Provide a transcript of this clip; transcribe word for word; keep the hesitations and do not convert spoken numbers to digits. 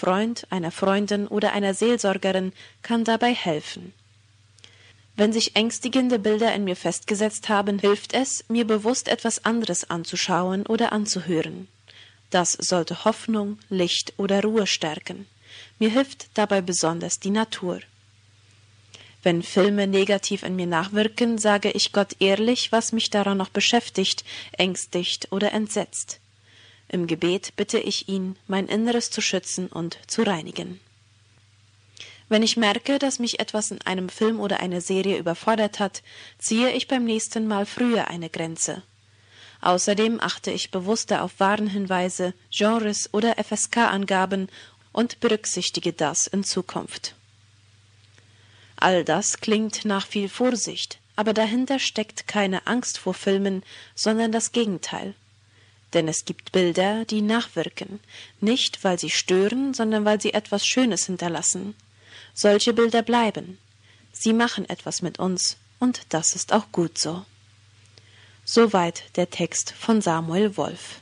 Freund, einer Freundin oder einer Seelsorgerin kann dabei helfen. Wenn sich ängstigende Bilder in mir festgesetzt haben, hilft es, mir bewusst etwas anderes anzuschauen oder anzuhören. Das sollte Hoffnung, Licht oder Ruhe stärken. Mir hilft dabei besonders die Natur. Wenn Filme negativ in mir nachwirken, sage ich Gott ehrlich, was mich daran noch beschäftigt, ängstigt oder entsetzt. Im Gebet bitte ich ihn, mein Inneres zu schützen und zu reinigen. Wenn ich merke, dass mich etwas in einem Film oder einer Serie überfordert hat, ziehe ich beim nächsten Mal früher eine Grenze. Außerdem achte ich bewusster auf Warnhinweise, Genres oder F S K-Angaben und berücksichtige das in Zukunft. All das klingt nach viel Vorsicht, aber dahinter steckt keine Angst vor Filmen, sondern das Gegenteil. Denn es gibt Bilder, die nachwirken, nicht weil sie stören, sondern weil sie etwas Schönes hinterlassen. Solche Bilder bleiben. Sie machen etwas mit uns, und das ist auch gut so. Soweit der Text von Samuel Wolf.